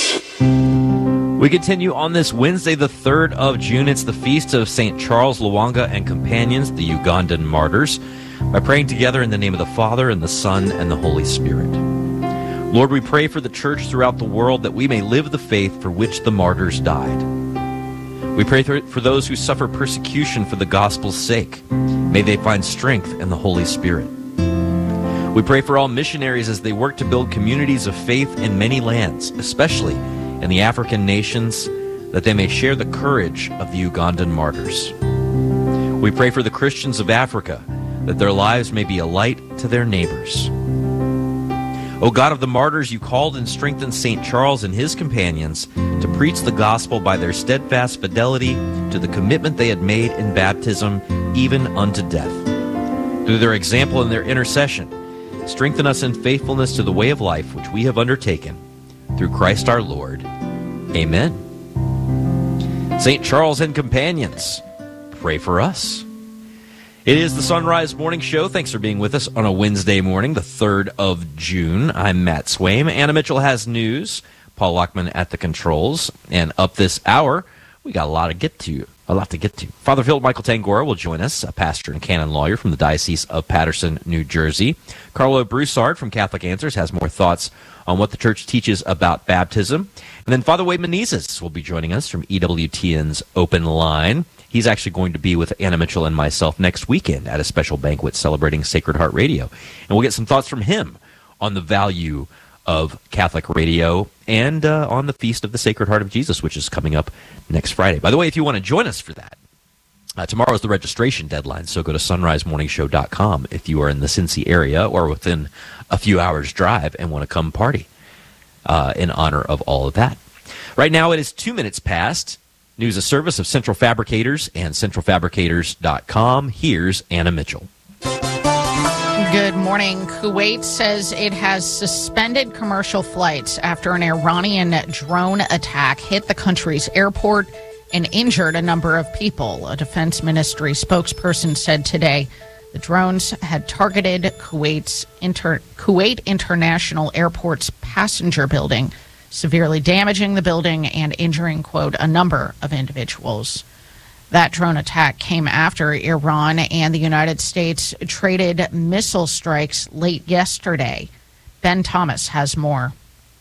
We continue on this Wednesday, the 3rd of June. It's the feast of St. Charles Lwanga and companions, the Ugandan martyrs, by praying together in the name of the Father, and the Son, and the Holy Spirit. Lord, we pray for the church throughout the world that we may live the faith for which the martyrs died. We pray for those who suffer persecution for the gospel's sake. May they find strength in the Holy Spirit. We pray for all missionaries as they work to build communities of faith in many lands, especially in the African nations, that they may share the courage of the Ugandan martyrs. We pray for the Christians of Africa, that their lives may be a light to their neighbors. O God of the martyrs, you called and strengthened St. Charles and his companions to preach the gospel by their steadfast fidelity to the commitment they had made in baptism, even unto death. Through their example and their intercession, strengthen us in faithfulness to the way of life which we have undertaken. Through Christ our Lord. Amen. St. Charles and companions, pray for us. It is the Sunrise Morning Show. Thanks for being with us on a Wednesday morning, the 3rd of June. I'm Matt Swaim. Anna Mitchell has news. Paul Lockman at the controls. And up this hour, we got a lot to get to. Father Philip Michael Tangora will join us, a pastor and canon lawyer from the Diocese of Paterson, New Jersey. Carlo Broussard from Catholic Answers has more thoughts on what the church teaches about baptism. And then Father Wade Menezes will be joining us from EWTN's Open Line. He's actually going to be with Anna Mitchell and myself next weekend at a special banquet celebrating Sacred Heart Radio. And we'll get some thoughts from him on the value of Catholic radio and on the Feast of the Sacred Heart of Jesus, which is coming up next Friday. By the way, if you want to join us for that, tomorrow is the registration deadline, so go to sunrisemorningshow.com if you are in the Cincy area or within a few hours' drive and want to come party in honor of all of that. Right now it is 2 minutes past. News a service of Central Fabricators and centralfabricators.com. Here's Anna Mitchell. Good morning. Kuwait says it has suspended commercial flights after an Iranian drone attack hit the country's airport and injured a number of people. A defense ministry spokesperson said today the drones had targeted Kuwait International Airport's passenger building, severely damaging the building and injuring, quote, a number of individuals. That drone attack came after Iran and the United States traded missile strikes late yesterday. Ben Thomas has more.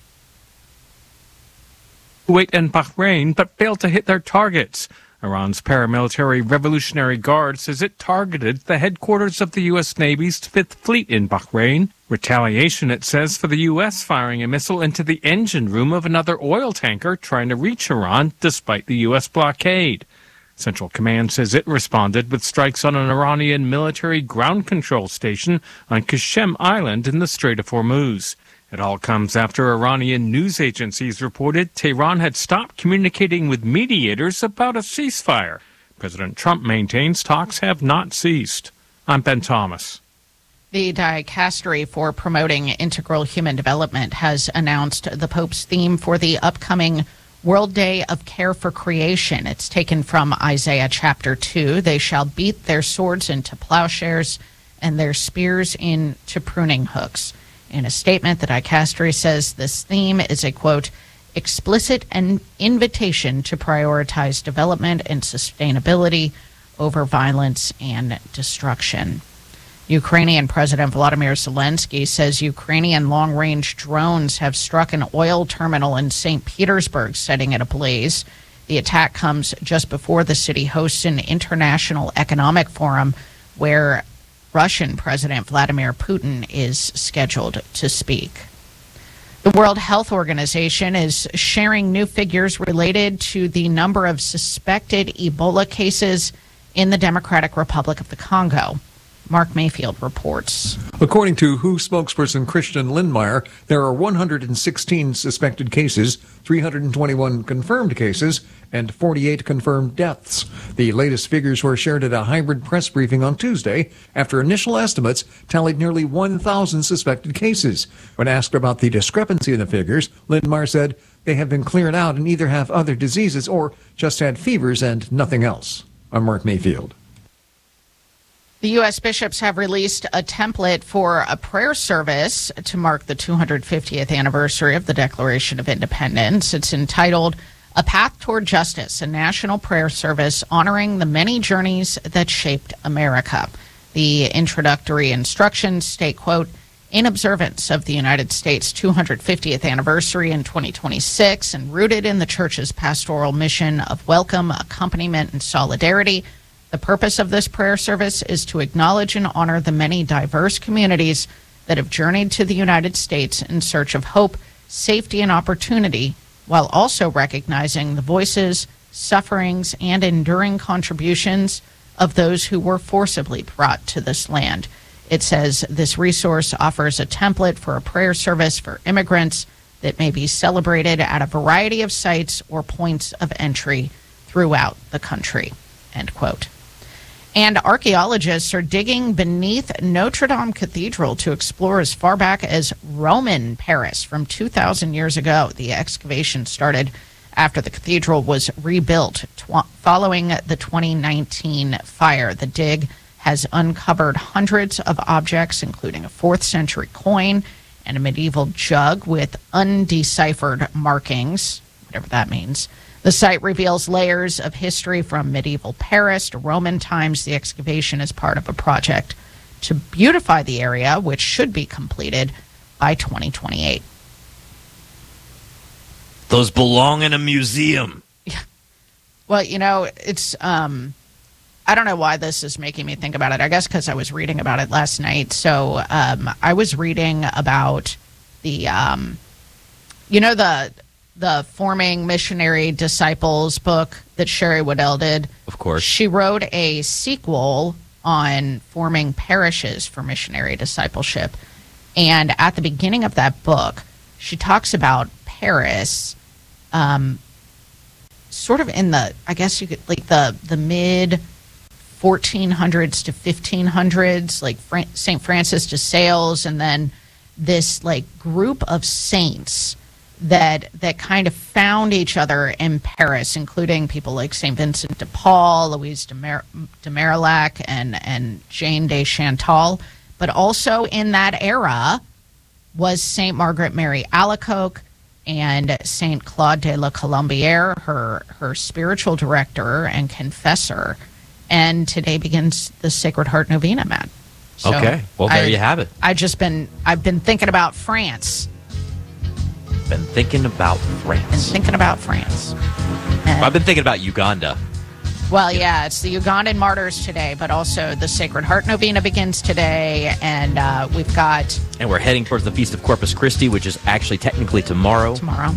Kuwait and Bahrain, but failed to hit their targets. Iran's paramilitary Revolutionary Guard says it targeted the headquarters of the U.S. Navy's Fifth Fleet in Bahrain. Retaliation, it says, for the U.S. firing a missile into the engine room of another oil tanker trying to reach Iran despite the U.S. blockade. Central Command says it responded with strikes on an Iranian military ground control station on Qashem Island in the Strait of Hormuz. It all comes after Iranian news agencies reported Tehran had stopped communicating with mediators about a ceasefire. President Trump maintains talks have not ceased. I'm Ben Thomas. The Dicastery for Promoting Integral Human Development has announced the Pope's theme for the upcoming World Day of Care for Creation. It's taken from Isaiah chapter 2. They shall beat their swords into plowshares and their spears into pruning hooks. In a statement, the Dicastery says this theme is a, quote, explicit an invitation to prioritize development and sustainability over violence and destruction. Ukrainian President Volodymyr Zelensky says Ukrainian long-range drones have struck an oil terminal in St. Petersburg, setting it ablaze. The attack comes just before the city hosts an international economic forum where Russian President Vladimir Putin is scheduled to speak. The World Health Organization is sharing new figures related to the number of suspected Ebola cases in the Democratic Republic of the Congo. Mark Mayfield reports. According to WHO spokesperson Christian Lindmeier, there are 116 suspected cases, 321 confirmed cases, and 48 confirmed deaths. The latest figures were shared at a hybrid press briefing on Tuesday after initial estimates tallied nearly 1,000 suspected cases. When asked about the discrepancy in the figures, Lindmeier said they have been cleared out and either have other diseases or just had fevers and nothing else. I'm Mark Mayfield. The U.S. bishops have released a template for a prayer service to mark the 250th anniversary of the Declaration of Independence. It's entitled A Path Toward Justice, a national prayer service honoring the many journeys that shaped America. The introductory instructions state, quote, in observance of the United States 250th anniversary in 2026 and rooted in the Church's pastoral mission of welcome, accompaniment, and solidarity, the purpose of this prayer service is to acknowledge and honor the many diverse communities that have journeyed to the United States in search of hope, safety, and opportunity, while also recognizing the voices, sufferings, and enduring contributions of those who were forcibly brought to this land. It says this resource offers a template for a prayer service for immigrants that may be celebrated at a variety of sites or points of entry throughout the country, end quote. And archaeologists are digging beneath Notre Dame Cathedral to explore as far back as Roman Paris from 2,000 years ago. The excavation started after the cathedral was rebuilt following the 2019 fire. The dig has uncovered hundreds of objects, including a 4th century coin and a medieval jug with undeciphered markings, whatever that means. The site reveals layers of history from medieval Paris to Roman times. The excavation is part of a project to beautify the area, which should be completed by 2028. Those belong in a museum. Yeah. Well, you know, it's, I don't know why this is making me think about it. I guess because I was reading about it last night. So I was reading about the, the Forming Missionary Disciples book that Sherry Waddell did. Of course. She wrote a sequel on forming parishes for missionary discipleship. And at the beginning of that book, she talks about Paris, sort of in the, I guess you could, like the mid 1400s to 1500s, like St. Francis de Sales, and then this like group of saints that kind of found each other in Paris, including people like St. Vincent de Paul, Louise de Marillac, and Jane de Chantal. But also in that era was St. Margaret Mary Alacoque and St. Claude de la Colombière, her spiritual director and confessor. And today begins the Sacred Heart Novena, Matt. So okay, well, there you have it. I've been thinking about France. Been thinking about France. And, I've been thinking about Uganda. Well, yeah, it's the Ugandan martyrs today, but also the Sacred Heart Novena begins today, and we've got... And we're heading towards the Feast of Corpus Christi, which is actually technically tomorrow.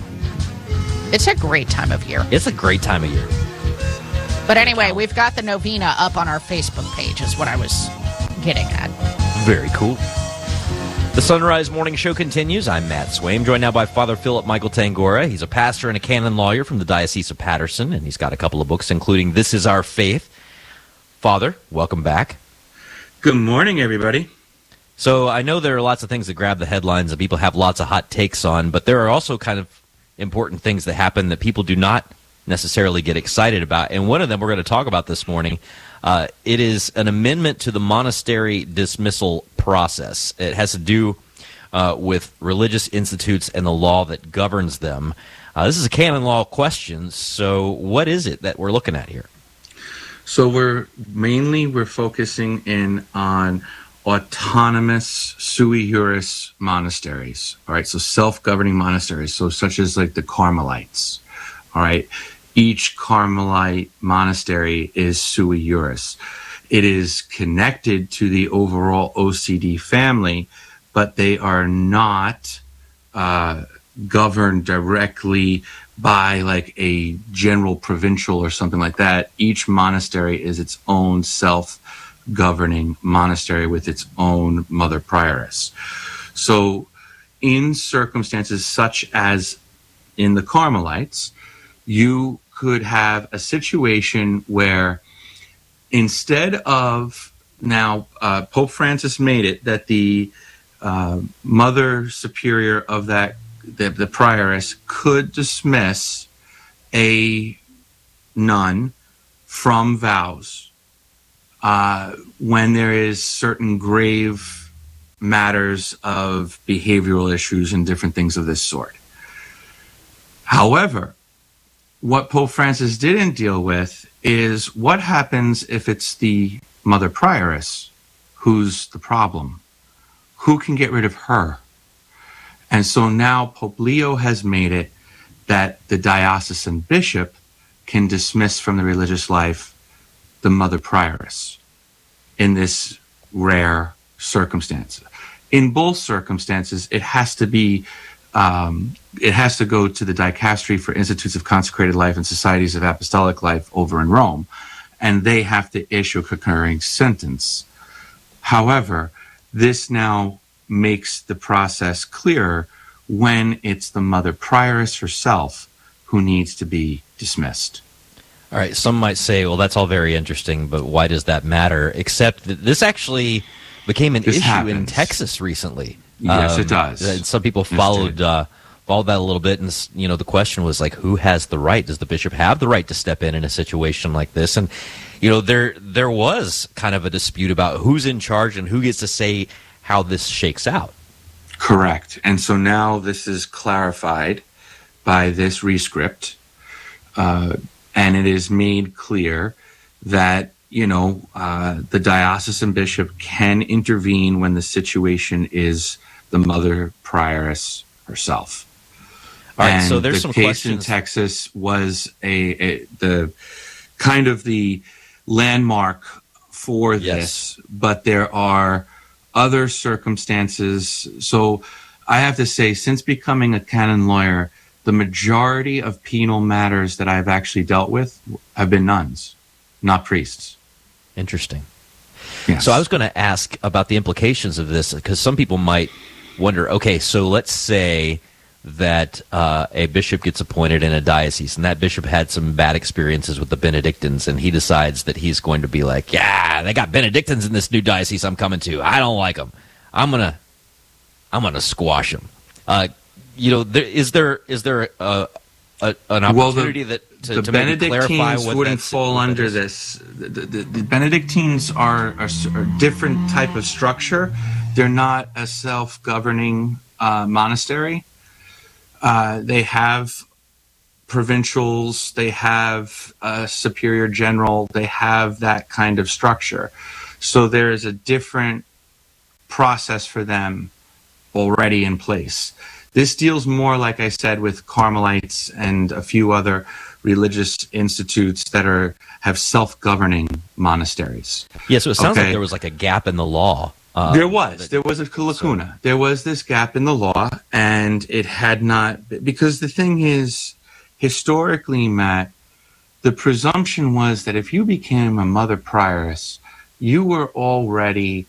It's a great time of year. It's a great time of year. But anyway, we've got the novena up on our Facebook page, is what I was getting at. Very cool. The Sunrise Morning Show continues. I'm Matt Swaim, joined now by Father Philip Michael Tangora. He's a pastor and a canon lawyer from the Diocese of Patterson, and he's got a couple of books, including This Is Our Faith. Father, welcome back. Good morning, everybody. So I know there are lots of things that grab the headlines and people have lots of hot takes on, but there are also kind of important things that happen that people do not necessarily get excited about. And one of them we're going to talk about this morning. It is an amendment to the monastery dismissal process. It has to do with religious institutes and the law that governs them. This is a canon law question, so what is it that we're looking at here? So we're focusing in on autonomous sui juris monasteries, all right? So self-governing monasteries, so such as like the Carmelites, all right? Each Carmelite monastery is sui juris. It is connected to the overall OCD family, but they are not governed directly by like a general provincial or something like that. Each monastery is its own self-governing monastery with its own mother prioress. So in circumstances such as in the Carmelites, you could have a situation where instead of now, Pope Francis made it that the mother superior of that, the prioress, could dismiss a nun from vows when there is certain grave matters of behavioral issues and different things of this sort. However, what Pope Francis didn't deal with is what happens if it's the Mother Prioress who's the problem. Who can get rid of her? And so now Pope Leo has made it that the diocesan bishop can dismiss from the religious life the Mother Prioress in this rare circumstance. In both circumstances, it has to be, it has to go to the Dicastery for Institutes of Consecrated Life and Societies of Apostolic Life over in Rome, and they have to issue a concurring sentence. However, this now makes the process clearer when it's the Mother Prioress herself who needs to be dismissed. All right, some might say, well, that's all very interesting, but why does that matter? Except that this actually became an issue in Texas recently. Yes, it does. And some people followed that a little bit, and the question was like, who has the right? Does the bishop have the right to step in a situation like this? And there was kind of a dispute about who's in charge and who gets to say how this shakes out. Correct. And so now this is clarified by this rescript, and it is made clear that the diocesan bishop can intervene when the situation is the Mother Prioress herself. All right, so there's some questions. The case in Texas was the kind of the landmark for this, but there are other circumstances. So I have to say, since becoming a canon lawyer, the majority of penal matters that I've actually dealt with have been nuns, not priests. Interesting. Yes. So I was going to ask about the implications of this, because some people might wonder, okay, so let's say that a bishop gets appointed in a diocese, and that bishop had some bad experiences with the Benedictines, and he decides that he's going to be like, yeah, they got Benedictines in this new diocese I'm coming to. I don't like them. I'm gonna squash them. Is there an opportunity the Benedictines wouldn't fall under this. The Benedictines are a different type of structure. They're not a self-governing monastery. They have provincials, they have a superior general, they have that kind of structure. So there is a different process for them already in place. This deals more, like I said, with Carmelites and a few other religious institutes that have self-governing monasteries. Yeah, so it sounds like there was like a gap in the law. There was a lacuna. There was this gap in the law, and it had not, because the thing is, historically, Matt, the presumption was that if you became a Mother Prioress, you were already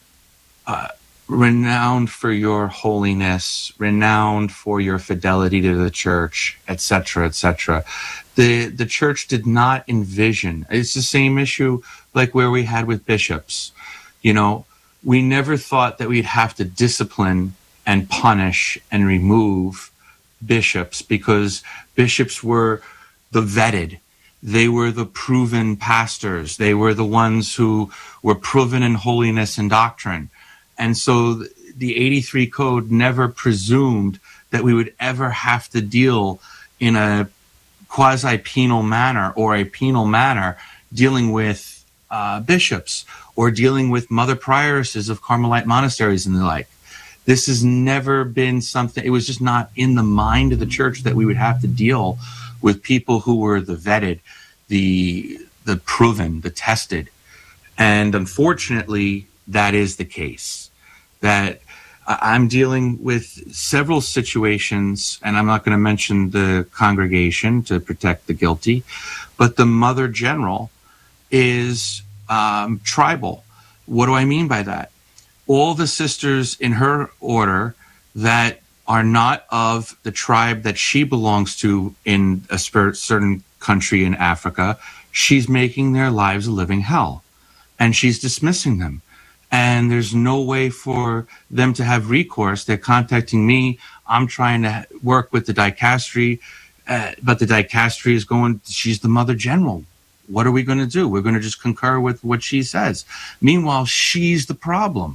renowned for your holiness, renowned for your fidelity to the church, etc., etc. The church did not envision. It's the same issue like where we had with bishops. We never thought that we'd have to discipline and punish and remove bishops, because bishops were the vetted. They were the proven pastors. They were the ones who were proven in holiness and doctrine. And so the 83 Code never presumed that we would ever have to deal in a quasi-penal manner or a penal manner dealing with bishops or dealing with Mother Prioresses of Carmelite monasteries and the like. This has never been something, it was just not in the mind of the church that we would have to deal with people who were the vetted, the proven, the tested. And unfortunately, that is the case. That I'm dealing with several situations, and I'm not going to mention the congregation to protect the guilty, but the Mother General is tribal. What do I mean by that? All the sisters in her order that are not of the tribe that she belongs to in a certain country in Africa, she's making their lives a living hell, and she's dismissing them. And there's no way for them to have recourse. They're contacting me. I'm trying to work with the dicastery, but the dicastery is going, she's the Mother General. What are we going to do? We're going to just concur with what she says. Meanwhile, she's the problem.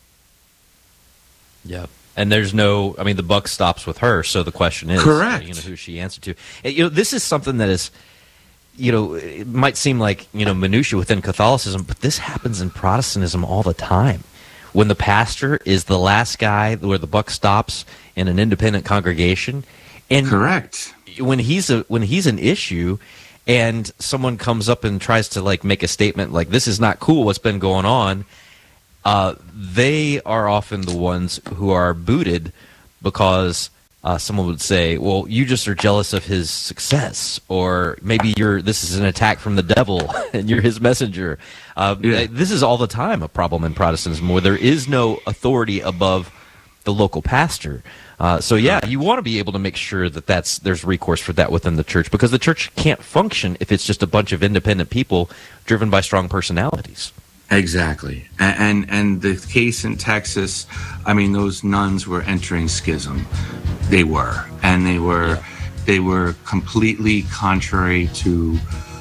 Yeah. And there's no, I mean, the buck stops with her. So the question is, correct, who she answered to. This is something that is, it might seem like, minutia within Catholicism, but this happens in Protestantism all the time. When the pastor is the last guy where the buck stops in an independent congregation. And correct. When he's an issue and someone comes up and tries to make a statement like, this is not cool, what's been going on, they are often the ones who are booted because someone would say, well, you just are jealous of his success, or maybe this is an attack from the devil and you're his messenger. This is all the time a problem in Protestantism where there is no authority above the local pastor. So you want to be able to make sure that there's recourse for that within the church, because the church can't function if it's just a bunch of independent people driven by strong personalities. Exactly. And the case in Texas, I mean, those nuns were entering schism. They were. And they were completely contrary to,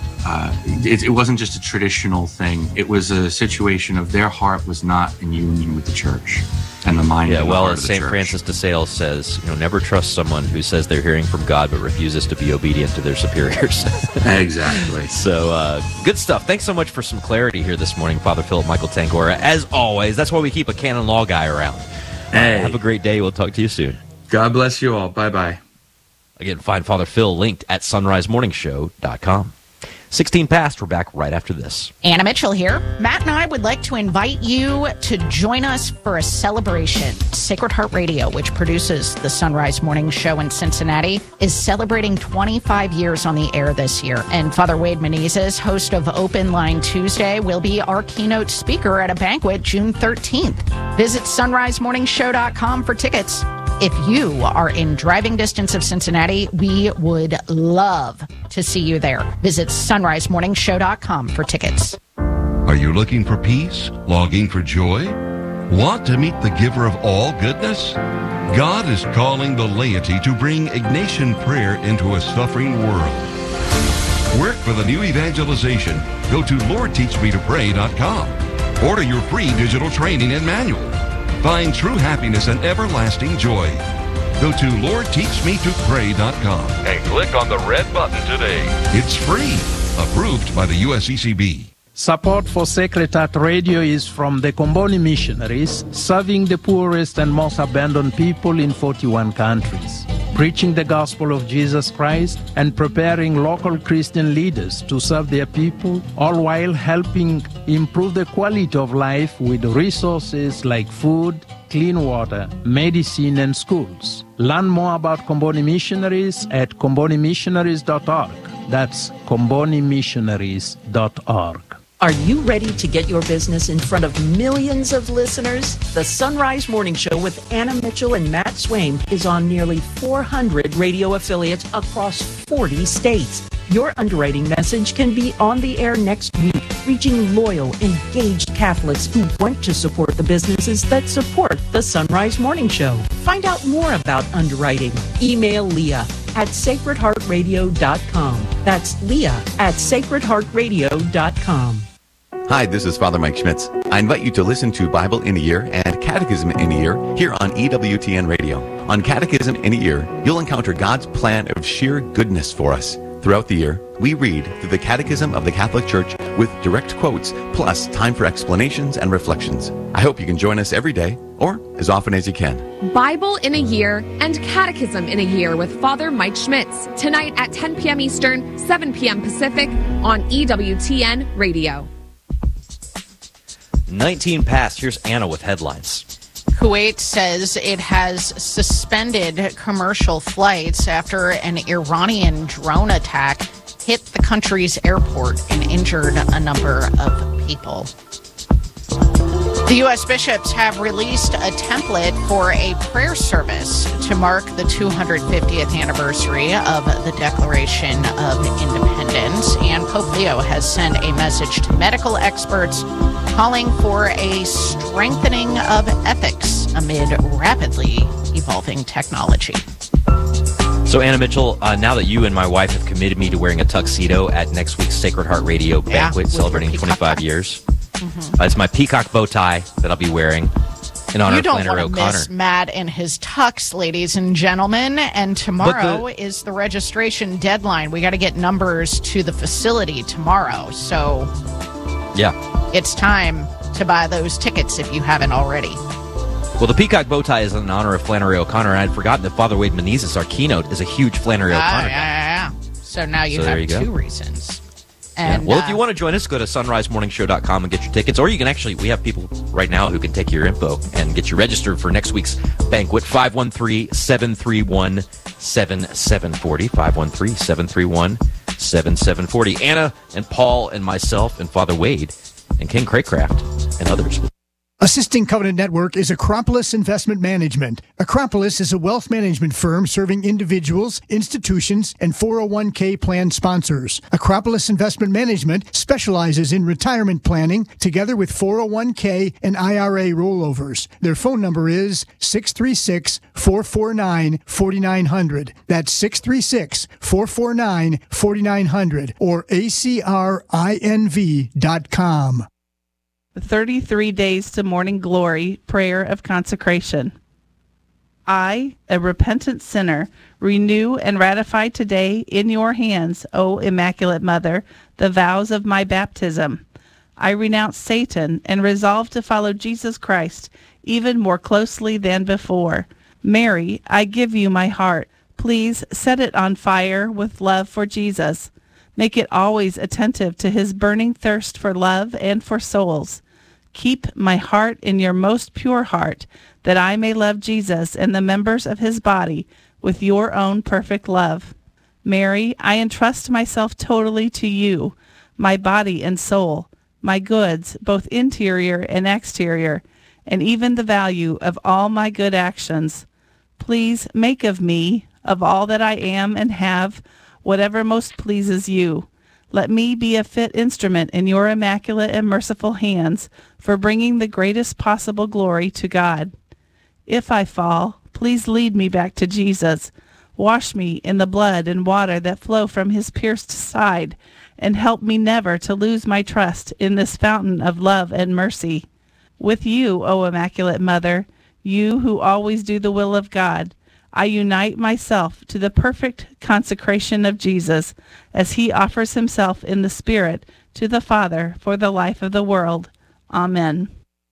it wasn't just a traditional thing. It was a situation of their heart was not in union with the church and the mind and the heart as of the St. church. Francis de Sales says, never trust someone who says they're hearing from God but refuses to be obedient to their superiors. Exactly. So, good stuff. Thanks so much for some clarity here this morning, Father Philip Michael Tangora. As always, that's why we keep a canon law guy around. Have a great day. We'll talk to you soon. God bless you all. Bye-bye. Again, find Father Phil linked at sunrisemorningshow.com. 16 past, we're back right after this. Anna Mitchell here. Matt and I would like to invite you to join us for a celebration. Sacred Heart Radio, which produces the Sunrise Morning Show in Cincinnati, is celebrating 25 years on the air this year. And Father Wade Menezes, host of Open Line Tuesday, will be our keynote speaker at a banquet June 13th. Visit sunrisemorningshow.com for tickets. If you are in driving distance of Cincinnati, we would love to see you there. Visit sunrisemorningshow.com for tickets. Are you looking for peace? Longing for joy? Want to meet the giver of all goodness? God is calling the laity to bring Ignatian prayer into a suffering world. Work for the new evangelization. Go to LordTeachMeToPray.com. Order your free digital training and manual. Find true happiness and everlasting joy. Go to LordTeachMeToPray.com and click on the red button today. It's free. Approved by the USCCB. Support for Sacred Heart Radio is from the Comboni Missionaries, serving the poorest and most abandoned people in 41 countries, preaching the gospel of Jesus Christ and preparing local Christian leaders to serve their people, all while helping improve the quality of life with resources like food, clean water, medicine, and schools. Learn more about Comboni Missionaries at combonimissionaries.org. That's combonimissionaries.org. Are you ready to get your business in front of millions of listeners? The Sunrise Morning Show with Anna Mitchell and Matt Swaim is on nearly 400 radio affiliates across 40 states. Your underwriting message can be on the air next week, reaching loyal, engaged Catholics who want to support the businesses that support the Sunrise Morning Show. Find out more about underwriting. Email Leah at sacredheartradio.com. That's Leah at sacredheartradio.com. Hi, this is Father Mike Schmitz. I invite you to listen to Bible in a Year and Catechism in a Year here on EWTN Radio. On Catechism in a Year, you'll encounter God's plan of sheer goodness for us. Throughout the year, we read through the Catechism of the Catholic Church with direct quotes, plus time for explanations and reflections. I hope you can join us every day, or as often as you can. Bible in a Year and Catechism in a Year with Father Mike Schmitz, tonight at 10 p.m. Eastern, 7 p.m. Pacific on EWTN Radio. 19 past. Here's Anna with headlines. Kuwait says it has suspended commercial flights after an Iranian drone attack hit the country's airport and injured a number of people. The U.S. bishops have released a template for a prayer service to mark the 250th anniversary of the Declaration of Independence, and Pope Leo has sent a message to medical experts calling for a strengthening of ethics amid rapidly evolving technology. So, Anna Mitchell, now that you and my wife have committed me to wearing a tuxedo at next week's Sacred Heart Radio banquet celebrating 25 years, it's my peacock bow tie that I'll be wearing in honor of Flannery O'Connor. You don't want to miss Matt and his tux, ladies and gentlemen. And tomorrow is the registration deadline. We got to get numbers to the facility tomorrow. So, it's time to buy those tickets if you haven't already. Well, the peacock bow tie is in honor of Flannery O'Connor, and I'd forgotten that Father Wade Menezes, our keynote, is a huge Flannery O'Connor guy. So now you have two reasons. And, Well, if you want to join us, go to sunrisemorningshow.com and get your tickets. Or you can actually, we have people right now who can take your info and get you registered for next week's banquet, 513-731-7740, 513-731-7740. Anna and Paul and myself and Father Wade and King Craycraft and others. Assisting Covenant Network is Acropolis Investment Management. Acropolis is a wealth management firm serving individuals, institutions, and 401k plan sponsors. Acropolis Investment Management specializes in retirement planning together with 401k and IRA rollovers. Their phone number is 636-449-4900. That's 636-449-4900 or acrinv.com. 33 Days to Morning Glory, Prayer of Consecration. I, a repentant sinner, renew and ratify today in your hands, O Immaculate Mother, the vows of my baptism. I renounce Satan and resolve to follow Jesus Christ even more closely than before. Mary, I give you my heart. Please set it on fire with love for Jesus. Make it always attentive to his burning thirst for love and for souls. Keep my heart in your most pure heart, that I may love Jesus and the members of his body with your own perfect love. Mary, I entrust myself totally to you, my body and soul, my goods, both interior and exterior, and even the value of all my good actions. Please make of me, of all that I am and have, whatever most pleases you. Let me be a fit instrument in your immaculate and merciful hands for bringing the greatest possible glory to God. If I fall, please lead me back to Jesus. Wash me in the blood and water that flow from his pierced side, and help me never to lose my trust in this fountain of love and mercy. With you, O Immaculate Mother, you who always do the will of God, I unite myself to the perfect consecration of Jesus as he offers himself in the Spirit to the Father for the life of the world. Amen.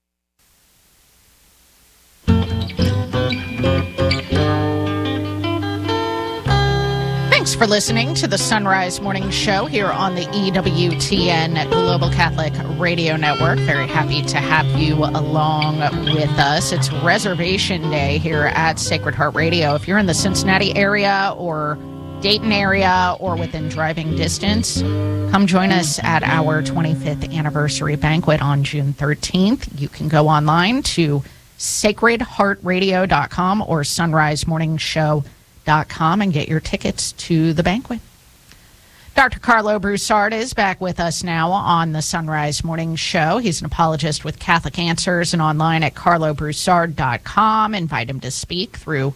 Thanks for listening to the Sunrise Morning Show here on the EWTN Global Catholic Radio Network. Very happy to have you along with us. It's Reservation Day here at Sacred Heart Radio. If you're in the Cincinnati area or Dayton area or within driving distance, come join us at our 25th anniversary banquet on June 13th. You can go online to sacredheartradio.com or sunrisemorningshow.com and get your tickets to the banquet. Dr. Carlo Broussard is back with us now on the Sunrise Morning Show. He's an apologist with Catholic Answers and online at carlobroussard.com. Invite him to speak through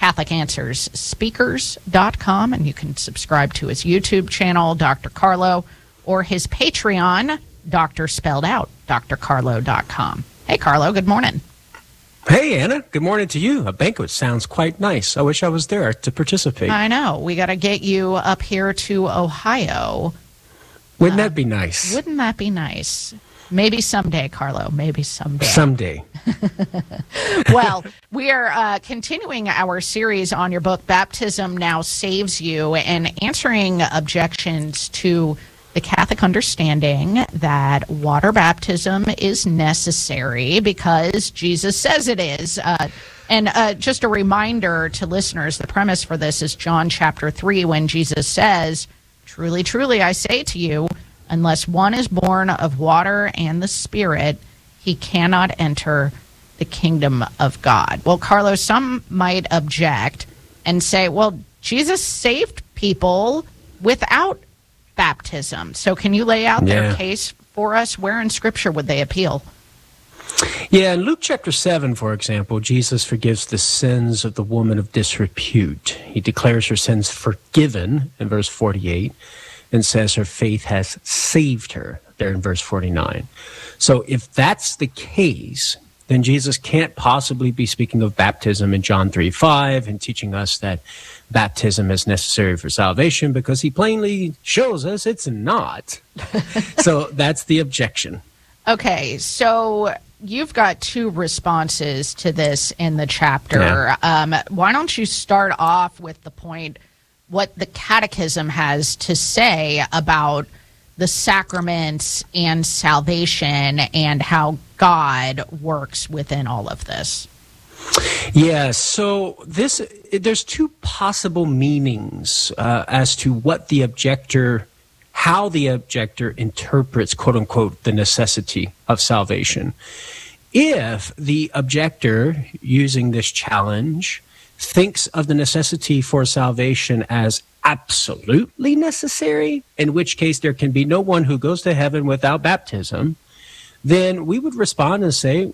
CatholicAnswersSpeakers.com, and you can subscribe to his YouTube channel, Dr. Carlo, or his Patreon, Dr. Spelled Out, drcarlo.com. Hey, Carlo, good morning. Hey, Anna. Good morning to you. A banquet sounds quite nice. I wish I was there to participate. I know. We got to get you up here to Ohio. Wouldn't that be nice? Wouldn't that be nice? Maybe someday, Carlo. Maybe someday. Someday. Well, we are continuing our series on your book, Baptism Now Saves You, and answering objections to the Catholic understanding that water baptism is necessary because Jesus says it is. And just a reminder to listeners, the premise for this is John chapter 3, when Jesus says, "Truly, truly, I say to you, unless one is born of water and the Spirit, he cannot enter the kingdom of God." Well, Carlos, some might object and say, well, Jesus saved people without baptism. So can you lay out their case for us? Where in Scripture would they appeal? Yeah, in Luke chapter 7, for example, Jesus forgives the sins of the woman of disrepute. He declares her sins forgiven in verse 48 and says her faith has saved her there in verse 49. So if that's the case, then Jesus can't possibly be speaking of baptism in John 3:5 and teaching us that baptism is necessary for salvation, because he plainly shows us it's not. So that's the objection. Okay, so you've got two responses to this in the chapter. Yeah. Why don't you start off with the point, what the Catechism has to say about the sacraments and salvation and how God works within all of this? Yeah, so there's two possible meanings as to what the objector, how the objector interprets, quote unquote, the necessity of salvation. If the objector, using this challenge, thinks of the necessity for salvation as absolutely necessary, in which case there can be no one who goes to heaven without baptism, then we would respond and say,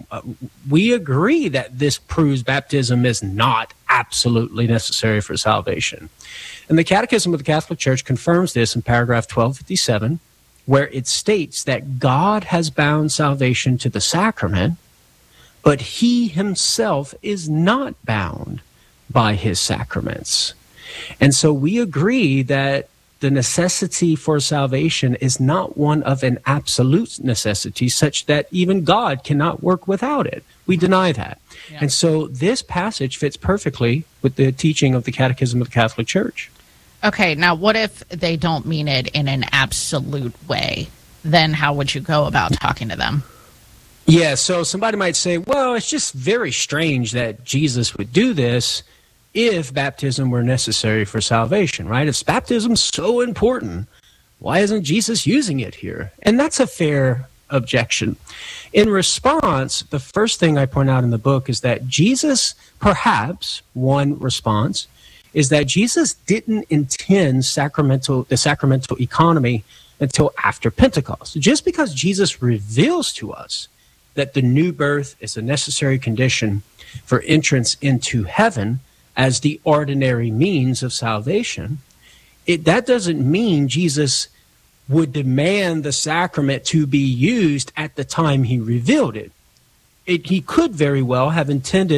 we agree that this proves baptism is not absolutely necessary for salvation. And the Catechism of the Catholic Church confirms this in paragraph 1257, where it states that God has bound salvation to the sacrament, but he himself is not bound by his sacraments. And so we agree that the necessity for salvation is not one of an absolute necessity, such that even God cannot work without it. We deny that. Yeah. And so this passage fits perfectly with the teaching of the Catechism of the Catholic Church. Okay, now what if they don't mean it in an absolute way? Then how would you go about talking to them? Yeah, so somebody might say, well, it's just very strange that Jesus would do this if baptism were necessary for salvation, right? If baptism's so important, why isn't Jesus using it here? And that's a fair objection. In response, the first thing I point out in the book is that Jesus, perhaps one response, is that Jesus didn't intend the sacramental economy until after Pentecost. Just because Jesus reveals to us that the new birth is a necessary condition for entrance into heaven as the ordinary means of salvation, that doesn't mean Jesus would demand the sacrament to be used at the time he revealed it. He could very well have intended